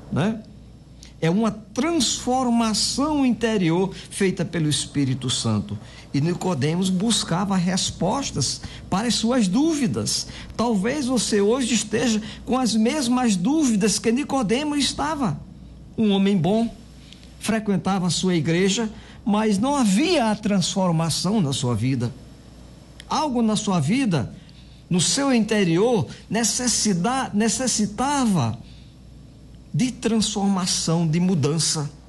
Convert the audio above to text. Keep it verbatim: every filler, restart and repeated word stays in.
né? É uma transformação interior feita pelo Espírito Santo. E Nicodemos buscava respostas para as suas dúvidas. Talvez você hoje esteja com as mesmas dúvidas que Nicodemos estava. Um homem bom, frequentava a sua igreja, mas não havia a transformação na sua vida. Algo na sua vida, no seu interior, necessitava de transformação, de mudança.